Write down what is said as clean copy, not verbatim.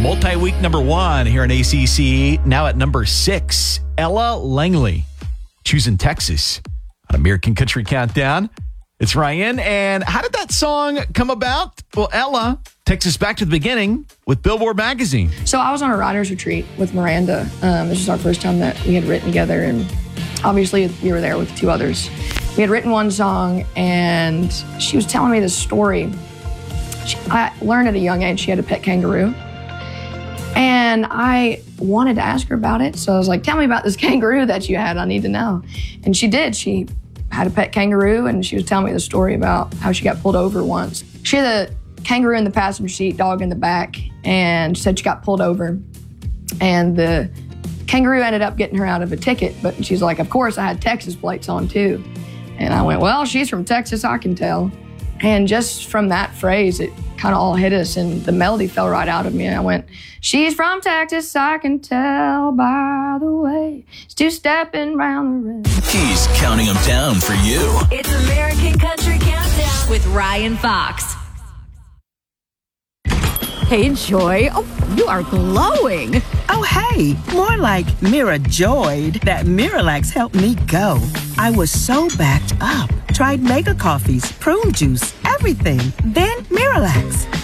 Multi-week number 1 here in ACC. Now at number 6, Ella Langley, choosing Texas on American Country Countdown. It's Ryan. And how did that song come about? Well, Ella takes us back to the beginning with Billboard Magazine. So I was on a writer's retreat with Miranda. This was our first time that we had written together. And obviously you were there with 2 others. We had written one song and she was telling me this story. I learned at a young age she had a pet kangaroo. And I wanted to ask her about it. So I was like, tell me about this kangaroo that you had. I need to know. And she did. She had a pet kangaroo, and she was telling me the story about how she got pulled over once. She had a kangaroo in the passenger seat, dog in the back, and said she got pulled over. And the kangaroo ended up getting her out of a ticket. But she's like, of course, I had Texas plates on too. And I went, well, she's from Texas, I can tell. And just from that phrase, it kind of all hit us, and the melody fell right out of me. I went, she's from Texas, I can tell by the way she's two-stepping round the rim. He's counting them down for you. It's American Country Countdown with Ryan Fox. Hey, Joy. Oh, you are glowing. Oh, hey, more like Mira joyed that Miralax helped me go. I was so backed up. Tried mega coffees, prune juice, everything. Then Miralax.